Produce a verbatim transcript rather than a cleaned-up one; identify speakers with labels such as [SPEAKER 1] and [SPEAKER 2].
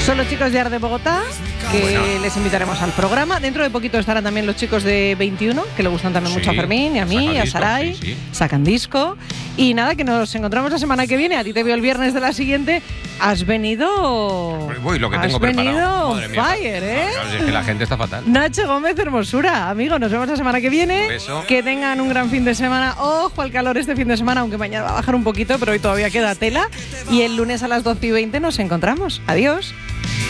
[SPEAKER 1] Son los chicos de Art de Bogotá, que bueno. les invitaremos al programa. Dentro de poquito estarán también los chicos de veintiuno, que le gustan también sí, mucho a Fermín y a mí, y a Saray. Sí, sí. Sacan disco. Y nada, que nos encontramos la semana que viene. A ti te veo el viernes de la siguiente. Has venido...
[SPEAKER 2] Uy, lo que tengo
[SPEAKER 1] has
[SPEAKER 2] preparado.
[SPEAKER 1] venido mía, fire, ¿eh?
[SPEAKER 2] Claro, es que la gente está fatal.
[SPEAKER 1] Nacho Gómez, hermosura. Amigo, nos vemos la semana que viene.
[SPEAKER 2] Un beso.
[SPEAKER 1] Que tengan un gran fin de semana. Ojo al calor este fin de semana, aunque mañana va a bajar un poquito, pero hoy todavía queda tela. Y el lunes a las doce y veinte nos encontramos. Adiós.